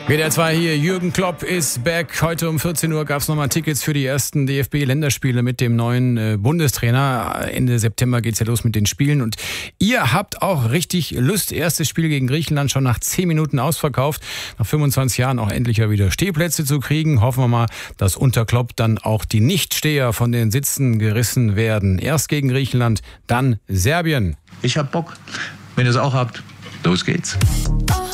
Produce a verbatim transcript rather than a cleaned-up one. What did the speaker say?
W D R zwei hier, Jürgen Klopp ist back. Heute um vierzehn Uhr gab es nochmal Tickets für die ersten D F B-Länderspiele mit dem neuen äh, Bundestrainer. Ende September geht's ja los mit den Spielen. Und ihr habt auch richtig Lust. Erstes Spiel gegen Griechenland schon nach zehn Minuten ausverkauft. Nach fünfundzwanzig Jahren auch endlich wieder Stehplätze zu kriegen. Hoffen wir mal, dass unter Klopp dann auch die Nichtsteher von den Sitzen gerissen werden. Erst gegen Griechenland, dann Serbien. Ich hab Bock. Wenn ihr es auch habt, los geht's.